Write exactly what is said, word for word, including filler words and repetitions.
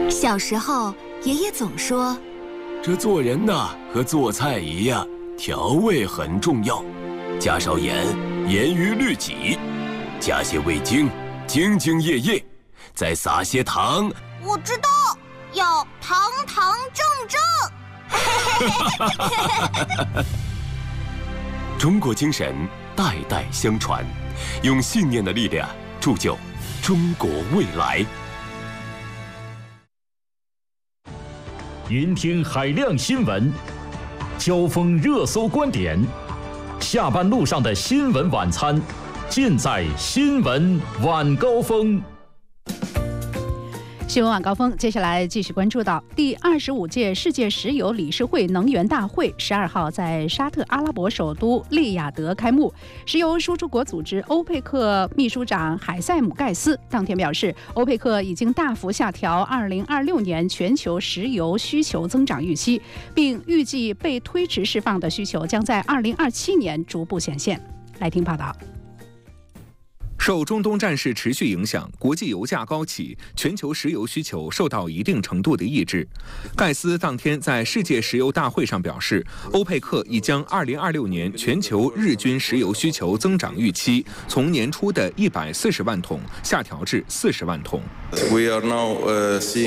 小时候，爷爷总说， 这做人呐，和做菜一样，调味很重要，加少盐，严于律己；加些味精，兢兢业业；再撒些糖。 我知道，要堂堂正正。 中国精神代代相传，用信念的力量铸就中国未来。 云听海量新闻，交锋热搜观点，下班路上的新闻晚餐，尽在新闻晚高峰。 新闻晚高峰，接下来继续关注到第二十五届世界石油理事会能源大会十二号在沙特阿拉伯首都利雅得开幕。石油输出国组织欧佩克秘书长海塞姆盖斯当天表示，欧佩克已经大幅下调二零二六年全球石油需求增长预期，并预计被推迟释放的需求将在二零二七年逐步显现。来听报道。 受中东战事持续影响，国际油价高企，全球石油需求受到一定程度的抑制。盖斯当天在世界石油大会上表示，欧佩克已将二零二六年全球日均石油需求增长预期从年初的一百四十万桶下调至四十万桶。 We are now, uh, seeing